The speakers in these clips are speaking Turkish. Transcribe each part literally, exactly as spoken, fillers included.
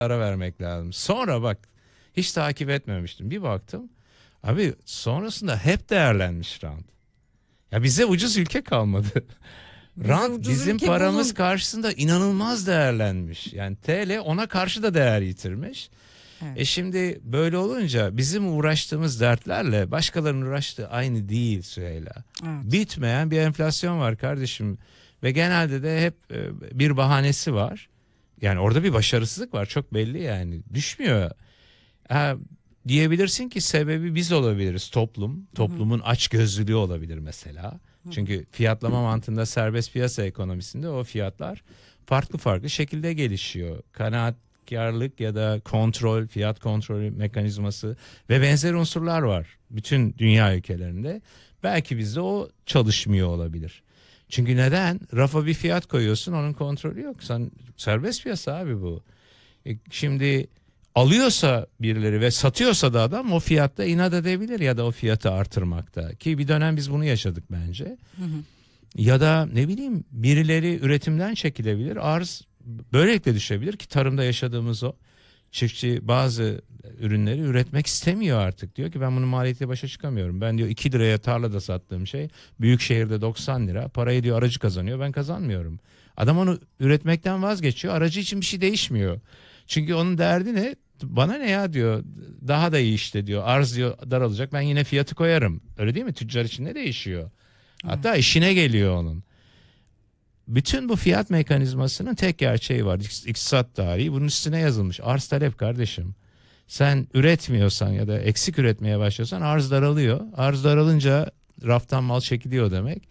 ara vermek lazım. Sonra bak, hiç takip etmemiştim. Bir baktım. Abi sonrasında hep değerlenmiş rant. Ya bize ucuz ülke kalmadı. Bize Rant ucuz bizim ülke paramız bulun. karşısında inanılmaz değerlenmiş. Yani T L ona karşı da değer yitirmiş. Evet. E şimdi böyle olunca bizim uğraştığımız dertlerle başkalarının uğraştığı aynı değil Süheyla. Evet. Bitmeyen bir enflasyon var kardeşim. Ve genelde de hep e, bir bahanesi var. Yani orada bir başarısızlık var, çok belli yani. Düşmüyor. Ha, diyebilirsin ki sebebi biz olabiliriz, toplum. Toplumun açgözlülüğü olabilir mesela. Çünkü fiyatlama mantığında, serbest piyasa ekonomisinde o fiyatlar farklı farklı şekilde gelişiyor. Kanaatkarlık ya da kontrol, fiyat kontrolü mekanizması ve benzer unsurlar var bütün dünya ülkelerinde. Belki bizde o çalışmıyor olabilir. Çünkü neden? Rafa bir fiyat koyuyorsun, onun kontrolü yok. Sen, serbest piyasa abi bu. E, şimdi alıyorsa birileri ve satıyorsa da adam o fiyatta inat edebilir ya da o fiyatı artırmakta. Ki bir dönem biz bunu yaşadık bence. Hı hı. Ya da ne bileyim, birileri üretimden çekilebilir. Arz böylelikle düşebilir ki tarımda yaşadığımız o. Çiftçi bazı ürünleri üretmek istemiyor artık. Diyor ki ben bunun maliyetiyle başa çıkamıyorum. Ben diyor iki liraya tarlada sattığım şey büyük şehirde doksan lira. Parayı diyor aracı kazanıyor, ben kazanmıyorum. Adam onu üretmekten vazgeçiyor. Aracı için bir şey değişmiyor. Çünkü onun derdi ne? Bana ne ya diyor, daha da iyi işte diyor. Arz diyor daralacak, ben yine fiyatı koyarım. Öyle değil mi? Tüccar için ne değişiyor? Hatta işine geliyor onun. Bütün bu fiyat mekanizmasının tek gerçeği var. İktisat tarihi bunun üstüne yazılmış. Arz talep kardeşim. Sen üretmiyorsan ya da eksik üretmeye başlıyorsan arz daralıyor. Arz daralınca raftan mal çekiliyor demek.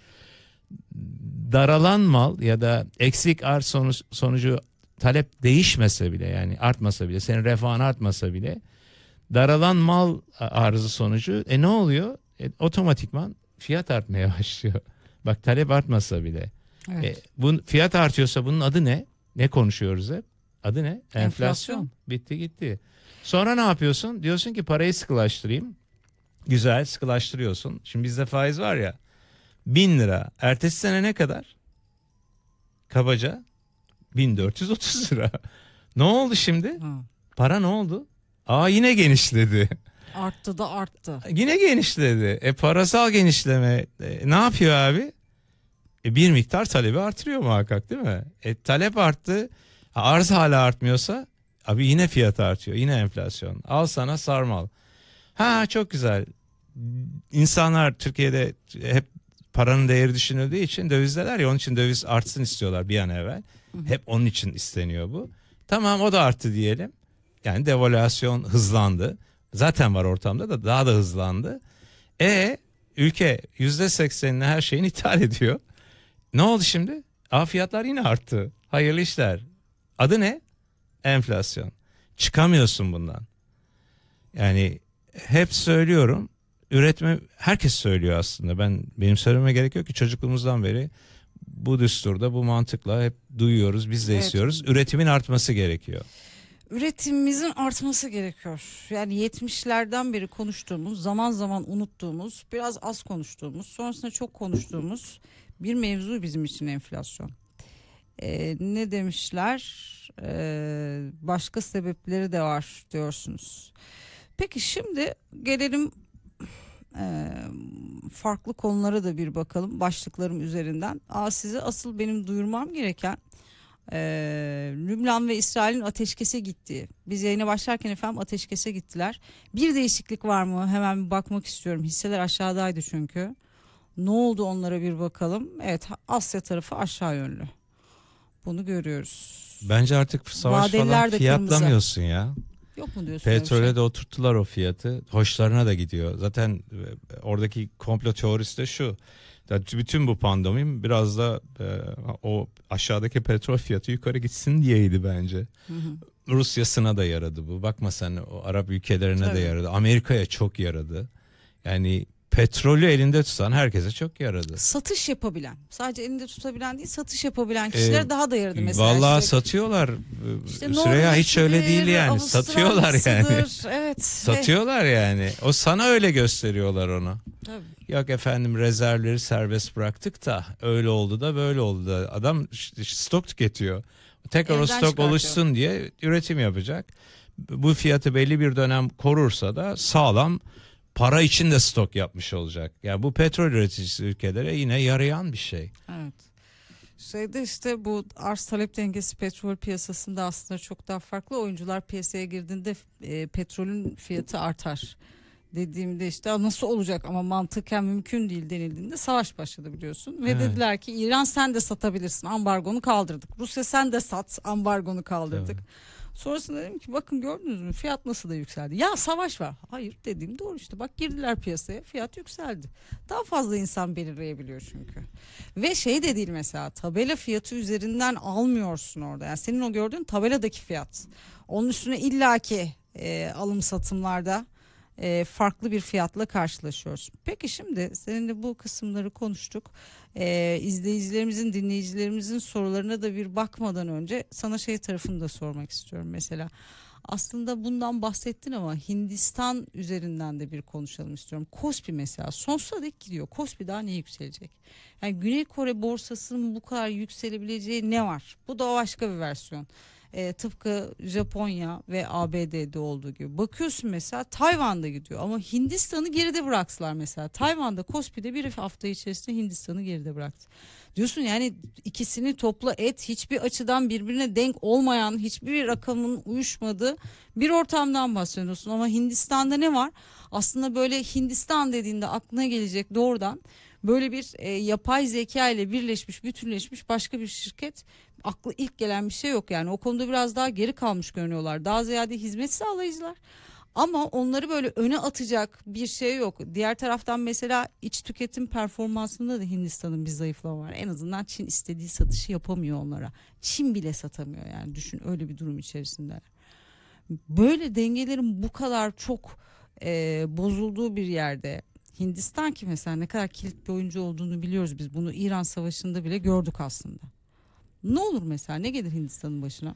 Daralan mal ya da eksik arz sonuç, sonucu talep değişmese bile, yani artmasa bile, senin refahın artmasa bile, daralan mal arzı sonucu e ne oluyor? E, otomatikman fiyat artmaya başlıyor. Bak, talep artmasa bile. Evet. E, bu fiyat artıyorsa bunun adı ne? Ne konuşuyoruz hep? Adı ne? Enflasyon. Enflasyon. Bitti gitti. Sonra ne yapıyorsun? Diyorsun ki parayı sıkılaştırayım. Güzel, sıkılaştırıyorsun. Şimdi bizde faiz var ya, bin lira. Ertesi sene ne kadar? Kabaca bin dört yüz otuz lira. Ne oldu şimdi? Ha. Para ne oldu? Aa, yine genişledi. Arttı da arttı. Yine genişledi. E parasal genişleme e, ne yapıyor abi? E, bir miktar talebi artırıyor muhakkak, değil mi? E, talep arttı. Arz hala artmıyorsa abi yine fiyat artıyor. Yine enflasyon. Al sana sarmal. Ha, çok güzel. İnsanlar Türkiye'de hep paranın değeri düşünüldüğü için dövizdeler ya, onun için döviz artsın istiyorlar bir an evvel. Hep onun için isteniyor bu. Tamam, o da arttı diyelim. Yani devalüasyon hızlandı. Zaten var ortamda da, daha da hızlandı. E ülke yüzde seksenini her şeyini ithal ediyor. Ne oldu şimdi? Aa, fiyatlar yine arttı. Hayırlı işler. Adı ne? Enflasyon. Çıkamıyorsun bundan. Yani hep söylüyorum. Üretme, herkes söylüyor aslında. Ben benim söylememe gerek yok ki, çocukluğumuzdan beri bu düsturda, bu mantıkla hep duyuyoruz. Biz de Evet. istiyoruz. Üretimin artması gerekiyor. Üretimimizin artması gerekiyor. Yani yetmişlerden beri konuştuğumuz, zaman zaman unuttuğumuz, biraz az konuştuğumuz, sonrasında çok konuştuğumuz bir mevzu bizim için enflasyon. Ee, ne demişler? Ee, başka sebepleri de var diyorsunuz. Peki şimdi gelelim e, farklı konulara da bir bakalım başlıklarım üzerinden. Aa, size asıl benim duyurmam gereken Ee, Lübnan ve İsrail'in ateşkese gittiği. Biz yayına başlarken efendim ateşkese gittiler. Bir değişiklik var mı? Hemen bir bakmak istiyorum. Hisseler aşağıdaydı çünkü. Ne oldu, onlara bir bakalım. Evet, Asya tarafı aşağı yönlü. Bunu görüyoruz. Bence artık savaş Vadeliler falan de fiyatlamıyorsun ya. Yok mu diyorsun? öyle bir Petrole şey? de oturttular o fiyatı. Hoşlarına da gidiyor. Zaten e, oradaki komplo teorisi de şu. Ya bütün bu pandemi biraz da e, o aşağıdaki petrol fiyatı yukarı gitsin diyeydi bence. Hı hı. Rusya'sına da yaradı bu. Bakma sen, o Arap ülkelerine Tabii. de yaradı. Amerika'ya çok yaradı. Yani petrolü elinde tutan herkese çok yaradı. Satış yapabilen, sadece elinde tutabilen değil, satış yapabilen kişilere Ee, daha da yaradı mesela. Vallahi İşte- satıyorlar. İşte Süreyya, hiç öyle değil yani. Avustralya'sıdır, Satıyorlar yani. Avustralya'sıdır. Evet. Satıyorlar yani. O sana öyle gösteriyorlar onu. Tabii. Yok efendim, rezervleri serbest bıraktık da öyle oldu da böyle oldu da. Adam ş- stok tüketiyor. tekrar Elden o stok çıkartıyor. oluşsun diye üretim yapacak. Bu fiyatı belli bir dönem korursa da sağlam para için de stok yapmış olacak. Yani bu petrol üreticisi ülkelere yine yarayan bir şey. Evet. Şeyde işte bu arz talep dengesi petrol piyasasında aslında çok daha farklı. Oyuncular piyasaya girdiğinde e, petrolün fiyatı artar dediğimde işte nasıl olacak ama mantıken mümkün değil denildiğinde savaş başladı biliyorsun. Ve Evet. dediler ki İran sen de satabilirsin, ambargonu kaldırdık. Rusya sen de sat, ambargonu kaldırdık. Tabii. Sonrasında dedim ki bakın gördünüz mü fiyat nasıl da yükseldi. Ya savaş var. Hayır dediğim doğru işte, bak girdiler piyasaya, fiyat yükseldi. Daha fazla insan belirleyebiliyor çünkü. Ve şey de değil, mesela tabela fiyatı üzerinden almıyorsun orada. Yani senin o gördüğün tabeladaki fiyat. Onun üstüne illaki e, alım satımlarda e, farklı bir fiyatla karşılaşıyoruz. Peki şimdi seninle bu kısımları konuştuk. E, izleyicilerimizin, dinleyicilerimizin sorularına da bir bakmadan önce sana şey tarafını da sormak istiyorum. Mesela aslında bundan bahsettin ama Hindistan üzerinden de bir konuşalım istiyorum. Kospi mesela sonsuza dek gidiyor. Kospi daha ne yükselecek? Yani Güney Kore borsasının bu kadar yükselebileceği ne var? Bu da başka bir versiyon. E, tıpkı Japonya ve A B D'de olduğu gibi. Bakıyorsun mesela Tayvan'da gidiyor ama Hindistan'ı geride bıraktılar mesela. Tayvan'da Kospi'de bir hafta içerisinde Hindistan'ı geride bıraktı. Diyorsun yani ikisini topla et, hiçbir açıdan birbirine denk olmayan, hiçbir rakamın uyuşmadığı bir ortamdan bahsediyorsun. Ama Hindistan'da ne var? Aslında böyle Hindistan dediğinde aklına gelecek doğrudan böyle bir e, yapay zeka ile birleşmiş, bütünleşmiş başka bir şirket, aklı ilk gelen bir şey yok yani. O konuda biraz daha geri kalmış görünüyorlar. Daha ziyade hizmet sağlayıcılar. Ama onları böyle öne atacak bir şey yok. Diğer taraftan mesela iç tüketim performansında da Hindistan'ın bir zayıflama var. En azından Çin istediği satışı yapamıyor onlara. Çin bile satamıyor yani, düşün öyle bir durum içerisinde. Böyle dengelerin bu kadar çok e, bozulduğu bir yerde Hindistan, ki mesela ne kadar kilit bir oyuncu olduğunu biliyoruz biz. Bunu İran Savaşı'nda bile gördük aslında. Ne olur mesela, ne gelir Hindistan'ın başına?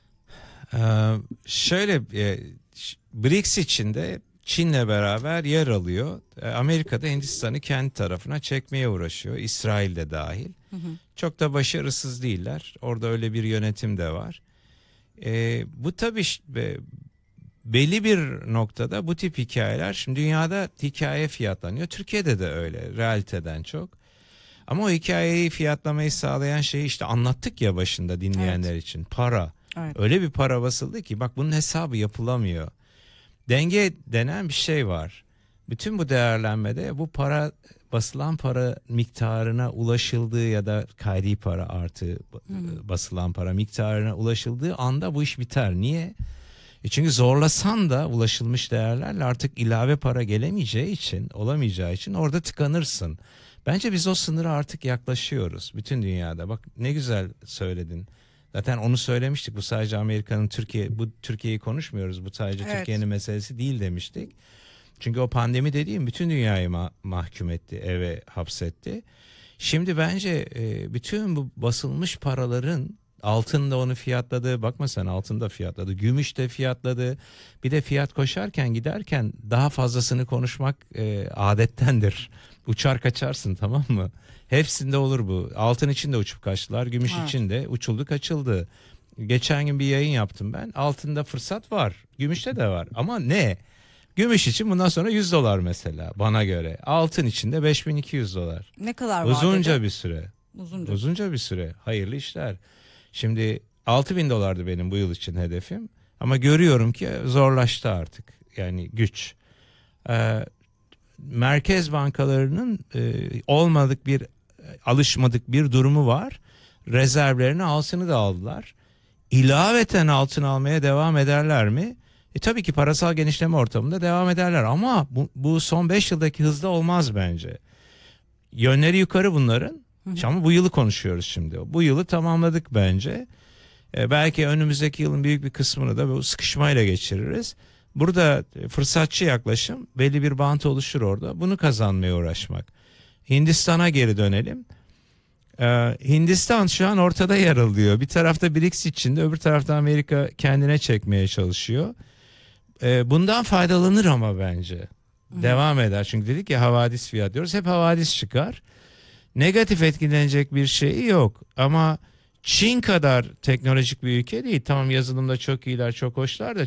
Ee, şöyle e, ş- BRICS içinde Çin'le beraber yer alıyor. Ee, Amerika'da Hindistan'ı kendi tarafına çekmeye uğraşıyor. İsrail de dahil. Hı hı. Çok da başarısız değiller. Orada öyle bir yönetim de var. Ee, bu tabii ş- be- belli bir noktada bu tip hikayeler şimdi dünyada hikaye fiyatlanıyor. Türkiye'de de öyle, realiteden çok. Ama o hikayeyi fiyatlamayı sağlayan şeyi işte anlattık ya başında dinleyenler için, para. Evet. Öyle bir para basıldı ki bak bunun hesabı yapılamıyor. Denge denen bir şey var. Bütün bu değerlenmede bu para, basılan para miktarına ulaşıldığı ya da kaydi para artı Hı hı. basılan para miktarına ulaşıldığı anda bu iş biter. Niye? E çünkü zorlasan da ulaşılmış değerlerle artık ilave para gelemeyeceği için, olamayacağı için orada tıkanırsın. Bence biz o sınıra artık yaklaşıyoruz bütün dünyada. Bak ne güzel söyledin. Zaten onu söylemiştik. Bu sadece Amerika'nın, Türkiye, bu Türkiye'yi konuşmuyoruz. Bu sadece Evet. Türkiye'nin meselesi değil demiştik. Çünkü o pandemi dediğim bütün dünyayı ma- mahkum etti, eve hapsetti. Şimdi bence e, bütün bu basılmış paraların, altın da onu fiyatladı. Bakma sen, altın da fiyatladı. Gümüş de fiyatladı. Bir de fiyat koşarken giderken daha fazlasını konuşmak e, adettendir. Uçar kaçarsın, tamam mı? Hepsinde olur bu. Altın için de uçup kaçtılar. Gümüş Evet. için de uçuldu kaçıldı. Geçen gün bir yayın yaptım ben. Altında fırsat var. Gümüşte de var. Ama ne? Gümüş için bundan sonra yüz dolar mesela bana göre. Altın için de beş bin iki yüz dolar. Ne kadar Uzunca vadede? bir süre. Uzunca. Uzunca bir süre. Hayırlı işler. Şimdi altı bin dolardı benim bu yıl için hedefim. Ama görüyorum ki zorlaştı artık. Yani güç. Ee, merkez bankalarının e, olmadık bir, alışmadık bir durumu var. Rezervlerini, altını da aldılar. İlaveten altın almaya devam ederler mi? E tabii ki parasal genişleme ortamında devam ederler ama bu, bu son beş yıldaki hızda olmaz bence. Yönleri yukarı bunların. Hı hı. Ama bu yılı konuşuyoruz şimdi. Bu yılı tamamladık bence. E, belki önümüzdeki yılın büyük bir kısmını da bu sıkışmayla geçiririz. Burada fırsatçı yaklaşım, belli bir bant oluşur orada. Bunu kazanmaya uğraşmak. Hindistan'a geri dönelim. Ee, Hindistan şu an ortada yer alıyor. Bir tarafta BRICS içinde, öbür tarafta Amerika kendine çekmeye çalışıyor. Ee, bundan faydalanır ama bence. Hı. Devam eder. Çünkü dedik ya havadis fiyat diyoruz. Hep havadis çıkar. Negatif etkilenecek bir şey yok. Ama Çin kadar teknolojik bir ülke değil. Tamam yazılımda çok iyiler, çok hoşlar da